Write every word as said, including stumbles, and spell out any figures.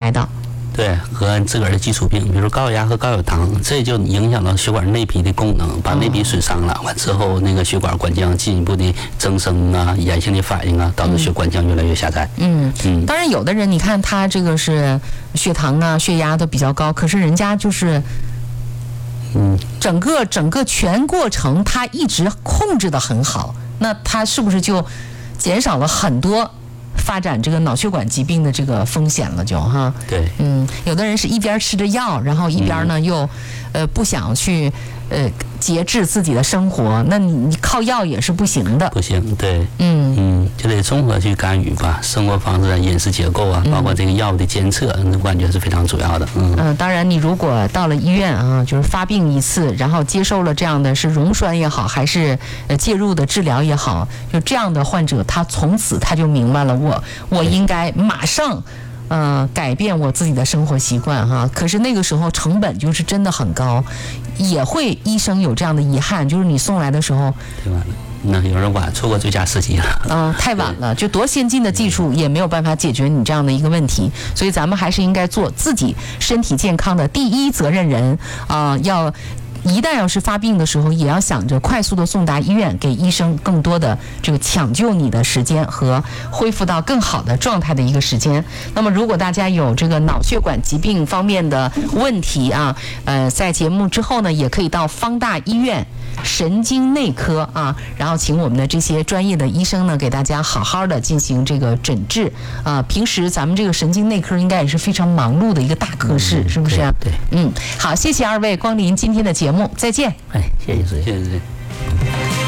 来的。 对，和自个儿的基础病，比如高血压和高血糖，这就影响到血管内皮的功能，把内皮损伤了，完之后那个血管管浆进一步的增生啊，炎性的反应啊，导致血管浆越来越狭窄。 嗯嗯，当然有的人你看他这个是血糖啊、血压都比较高，可是人家就是。嗯，整个整个全过程他一直控制得很好，那他是不是就减少了很多发展这个脑血管疾病的这个风险了？就哈， 对， 嗯，有的人是一边吃着药，然后一边呢、嗯、又呃不想去呃节制自己的生活，那你你靠药也是不行的， 不行，对， 嗯嗯，就得综合去干预吧，生活方式啊、饮食结构啊，包括这个药物的监测，我感觉是非常主要的。嗯嗯、呃，当然，你如果到了医院啊，就是发病一次，然后接受了这样的是溶栓也好，还是呃介入的治疗也好，就这样的患者，他从此他就明白了，我我应该马上。呃，改变我自己的生活习惯哈，可是那个时候成本就是真的很高，也会医生有这样的遗憾，就是你送来的时候太晚了，那有人晚，错过最佳时机了。 嗯、呃，太晚了，就多先进的技术也没有办法解决你这样的一个问题，所以咱们还是应该做自己身体健康的第一责任人啊、呃，要。一旦要是发病的时候，也要想着快速的送达医院，给医生更多的这个抢救你的时间和恢复到更好的状态的一个时间。那么，如果大家有这个脑血管疾病方面的问题啊，呃，在节目之后呢，也可以到方大医院神经内科啊，然后请我们的这些专业的医生呢，给大家好好的进行这个诊治啊。平时咱们这个神经内科应该也是非常忙碌的一个大科室， 嗯、 是不是？ 对， 嗯，好，谢谢二位光临今天的节目。节目再见。 哎，谢谢，谢谢。